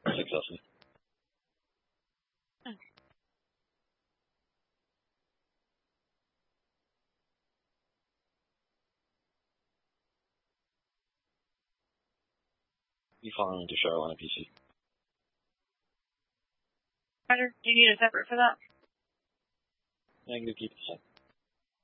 successfully. Be following to Charlotte on PC. Roger. Do you need a separate for that? Yeah, you keep it the same.